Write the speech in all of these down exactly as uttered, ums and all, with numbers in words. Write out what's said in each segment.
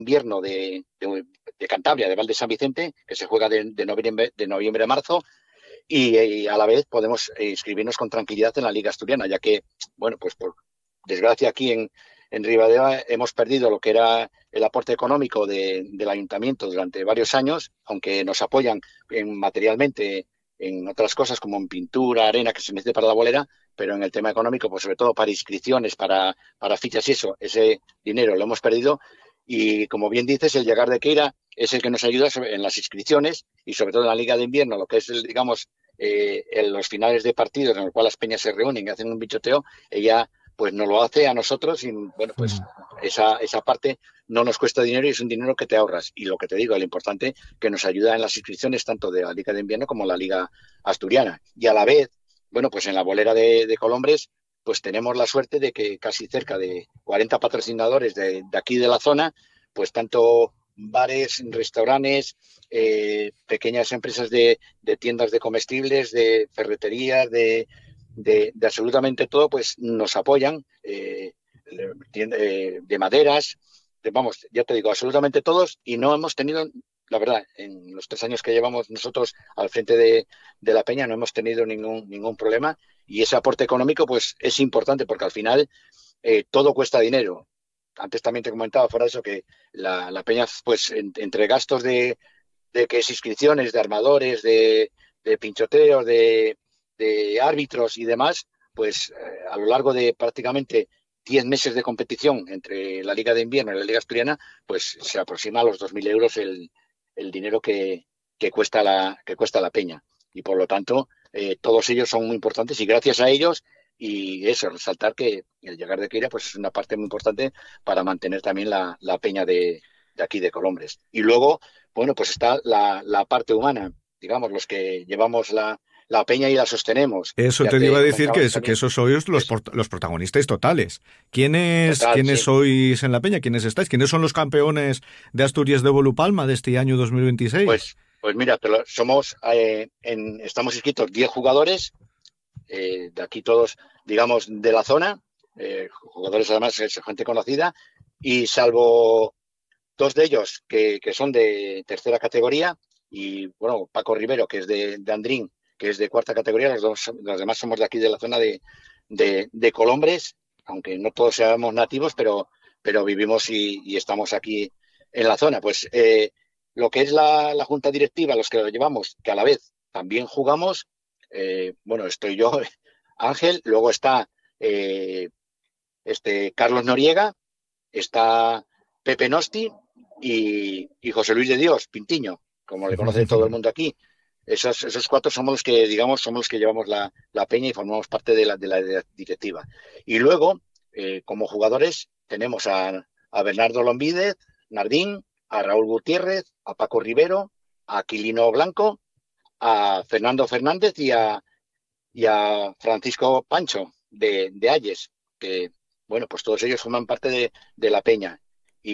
invierno de, de, de Cantabria, de Val de San Vicente, que se juega de, de, noviembre, de noviembre a marzo, y, y a la vez podemos inscribirnos con tranquilidad en la Liga Asturiana, ya que, bueno, pues por desgracia aquí en, en Ribadeo hemos perdido lo que era el aporte económico de, del ayuntamiento durante varios años, aunque nos apoyan en, materialmente en otras cosas como en pintura, arena que se necesite para la bolera, pero en el tema económico, pues sobre todo para inscripciones, para, para fichas y eso, ese dinero lo hemos perdido. Y como bien dices, el Llagar de Queira es el que nos ayuda en las inscripciones y sobre todo en la Liga de Invierno, lo que es, el, digamos, eh, en los finales de partidos en los cuales las peñas se reúnen y hacen un bichoteo, ella pues nos lo hace a nosotros y bueno, pues esa, esa parte no nos cuesta dinero y es un dinero que te ahorras. Y lo que te digo, lo importante, que nos ayuda en las inscripciones tanto de la Liga de Invierno como la Liga Asturiana. Y a la vez, bueno, pues en la bolera de, de Colombres, pues tenemos la suerte de que casi cerca de cuarenta patrocinadores de, de aquí de la zona, pues tanto bares, restaurantes, eh, pequeñas empresas de, de tiendas de comestibles, de ferreterías, de, de, de absolutamente todo, pues nos apoyan, eh, de, de maderas, de, vamos, ya te digo, absolutamente todos, y no hemos tenido, la verdad, en los tres años que llevamos nosotros al frente de, de la peña no hemos tenido ningún, ningún problema, y ese aporte económico pues es importante porque al final eh, todo cuesta dinero. Antes también te comentaba fuera de eso que la, la peña, pues en, entre gastos de, de que es inscripciones, de armadores, de, de pinchoteos, de, de árbitros y demás, pues eh, a lo largo de prácticamente diez meses de competición entre la Liga de Invierno y la Liga Asturiana, pues se aproxima a los dos mil euros el, el dinero que, que, cuesta la, que cuesta la peña. Y por lo tanto, eh, todos ellos son muy importantes y gracias a ellos, y eso, resaltar que el Llagar de Queira pues es una parte muy importante para mantener también la, la peña de, de aquí de Colombres. Y luego, bueno, pues está la, la parte humana, digamos, los que llevamos la, la peña y la sostenemos. Eso Ya te iba te a decir que, comentaba es, que también, esos sois los, es los protagonistas totales. ¿Quiénes, total, ¿Quiénes sí. sois en la peña? ¿Quiénes estáis? ¿Quiénes son los campeones de Asturias de Volupalma de este año dos mil veintiséis? Pues, pues mira, te lo- somos, eh, en, estamos inscritos diez jugadores, eh, de aquí todos, digamos, de la zona, eh, jugadores además es gente conocida, y salvo dos de ellos que, que son de tercera categoría, y bueno, Paco Rivero, que es de, de Andrín, que es de cuarta categoría, los, dos, los demás somos de aquí de la zona de, de, de Colombres, aunque no todos seamos nativos, pero, pero vivimos y, y estamos aquí en la zona. Pues eh, lo que es la, la junta directiva, los que lo llevamos, que a la vez también jugamos, eh, bueno, estoy yo, Ángel, luego está eh, este Carlos Noriega, está Pepe Nosti y, y José Luis de Dios, Pintiño, como le conoce todo el mundo aquí. Esos, esos cuatro somos los que, digamos, somos los que llevamos la, la peña y formamos parte de la, de la, de la directiva. Y luego, eh, como jugadores, tenemos a, a Bernardo Lombídez, Nardín, a Raúl Gutiérrez, a Paco Rivero, a Aquilino Blanco, a Fernando Fernández y a, y a Francisco Pancho de, de Ayes, que, bueno, pues todos ellos forman parte de, de la peña.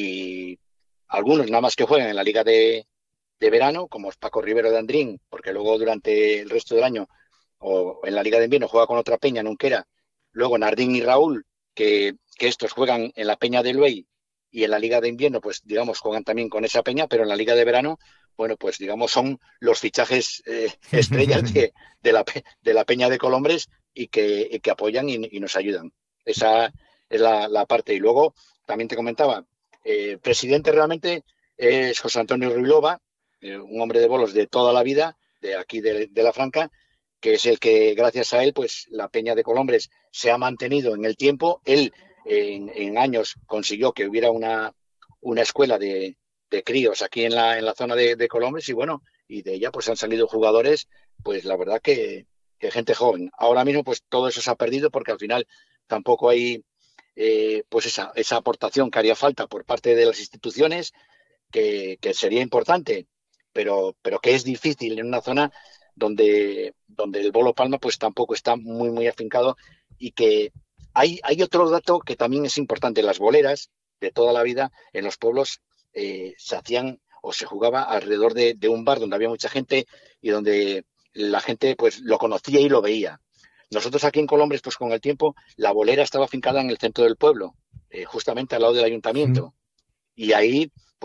Y algunos nada más que juegan en la Liga de, de Verano, como es Paco Rivero de Andrín, porque luego durante el resto del año o en la Liga de Invierno juega con otra peña, Nunquera. Luego Nardín y Raúl, que, que estos juegan en la peña de Luey y en la Liga de Invierno, pues digamos, juegan también con esa peña, pero en la Liga de Verano, bueno, pues digamos, son los fichajes eh, estrellas de, de, la, de la peña de Colombres y que, y que apoyan y, y nos ayudan. Esa es la, la parte. Y luego, también te comentaba, eh, presidente realmente es José Antonio Ruilova, eh, un hombre de bolos de toda la vida, de aquí de, de La Franca, que es el que, gracias a él, pues la peña de Colombres se ha mantenido en el tiempo. Él, en, en años, consiguió que hubiera una, una escuela de, de críos aquí en la, en la zona de, de Colombres y bueno, y de ella pues han salido jugadores, pues la verdad que, que gente joven. Ahora mismo pues todo eso se ha perdido porque al final tampoco hay eh, pues esa, esa aportación que haría falta por parte de las instituciones, que, que sería importante, pero, pero que es difícil en una zona donde, donde el bolo palma pues tampoco está muy, muy afincado. Y que hay, hay otro dato que también es importante: las boleras de toda la vida en los pueblos eh, se hacían o se jugaba alrededor de, de un bar donde había mucha gente y donde la gente pues lo conocía y lo veía. Nosotros aquí en Colombres, pues con el tiempo, la bolera estaba afincada en el centro del pueblo, eh, justamente al lado del ayuntamiento, y ahí